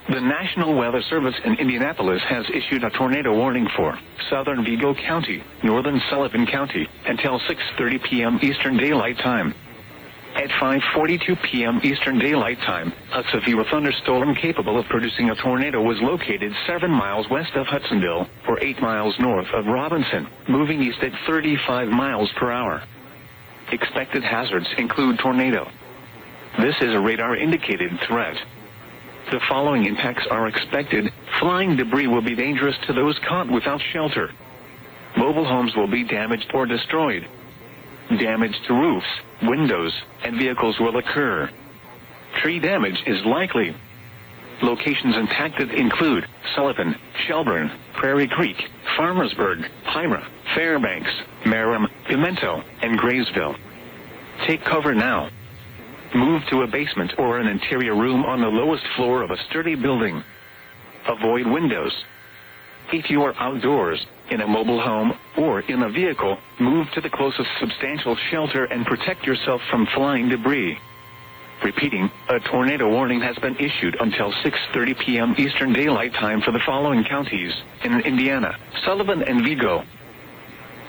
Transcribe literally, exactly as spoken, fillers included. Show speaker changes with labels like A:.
A: The National Weather Service in Indianapolis has issued a tornado warning for southern Vigo County, northern Sullivan County, until six thirty p.m. Eastern Daylight Time. At five forty-two p.m. Eastern Daylight Time, a severe thunderstorm capable of producing a tornado was located seven miles west of Hudsonville, or eight miles north of Robinson, moving east at thirty-five miles per hour. Expected hazards include tornado. This is a radar-indicated threat. The following impacts are expected. Flying debris will be dangerous to those caught without shelter. Mobile homes will be damaged or destroyed. Damage to roofs, windows, and vehicles will occur. Tree damage is likely. Locations impacted include Sullivan, Shelburne, Prairie Creek, Farmersburg, Pyra, Fairbanks, Merrim, Pimento, and Graysville. Take cover now. Move to a basement or an interior room on the lowest floor of a sturdy building. Avoid windows. If you are outdoors, in a mobile home, or in a vehicle, move to the closest substantial shelter and protect yourself from flying debris. Repeating, a tornado warning has been issued until six thirty p.m. Eastern Daylight Time for the following counties in Indiana: Sullivan and Vigo,